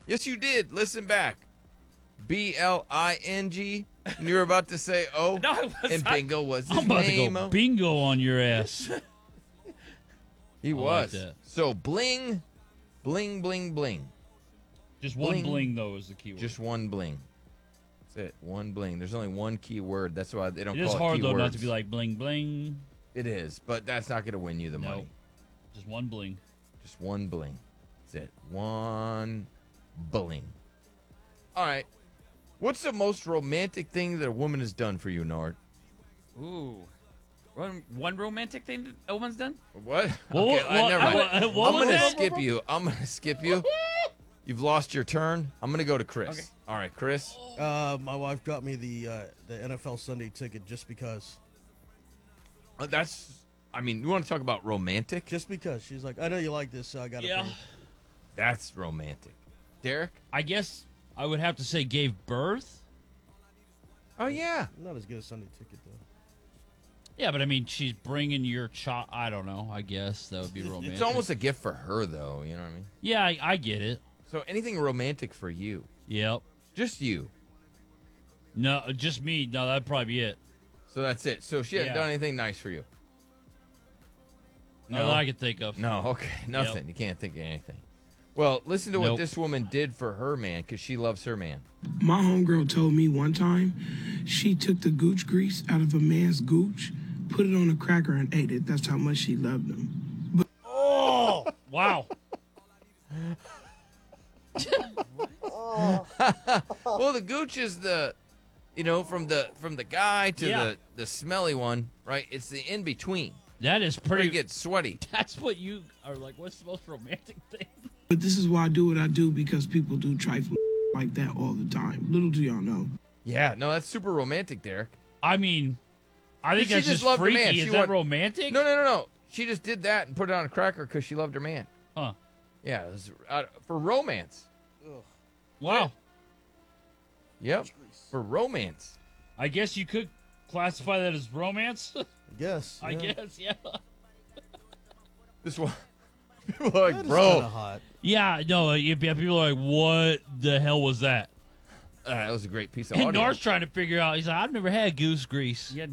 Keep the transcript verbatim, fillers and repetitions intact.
Yes, you did. Listen back. B L I N G. And you were about to say O. No, I was And not. bingo was his I'm about name. to go bingo on your ass. He like was. that. So bling, bling, bling, bling. Just one Bling. bling, though, is the keyword. Just one bling. That's it. One bling. There's only one key word. That's why they don't It call is it hard, though, not to keywords. be like bling, bling. It is, but that's not going to win you the No. money. Just one bling. Just one bling. That's it. One bling. All right. What's the most romantic thing that a woman has done for you, Nord? Ooh. One, one romantic thing that a woman's done? What? Well, okay, what- uh, never mind. what- what I'm was going to that? skip you. I'm going to skip you. You've lost your turn. I'm going to go to Chris. Okay. All right, Chris. Uh, my wife got me the uh, the N F L Sunday ticket just because. Uh, that's, I mean, you want to talk about romantic? Just because she's like, I know you like this, so I got to Yeah. pay. That's romantic. Derek? I guess I would have to say gave birth. Oh, yeah. Not as good as Sunday ticket though. Yeah, but I mean, she's bringing your child. I don't know. I guess that would be romantic. It's almost a gift for her, though. You know what I mean? Yeah, I, I get it. So anything romantic for you? Yep. Just you. No, just me. No, that'd probably be it. So that's it. So she hasn't Yeah. done anything nice for you? Not No. that I could think of. No, okay. Nothing. You can't think of anything. Well, listen to what Nope. this woman did for her man because she loves her man. My homegirl told me one time she took the gooch grease out of a man's gooch, put it on a cracker, and ate it. That's how much she loved him. Oh, wow. Well, the gooch is the, you know, from the from the guy to Yeah. the the smelly one, right? It's the in between. That is Where you pretty. get sweaty. That's what you are like. What's the most romantic thing? But this is why I do what I do, because people do trifling like that all the time. Little do y'all know. Yeah, no, that's super romantic, Derek. I mean, I think She that's just just loved her freaky. man. Is She that want- romantic? No, no, no, no. She just did that and put it on a cracker because she loved her man. Huh. Yeah, it was, uh, for romance. Wow. Yep, for romance. I guess you could classify that as romance. I guess. I yeah. guess, yeah. This one, people are like, That is bro. kinda hot. Yeah, no, yeah, people are like, what the hell was that? Uh, that was a great piece of And audio. Nor's trying to figure out. He's like, I've never had goose grease. Yeah,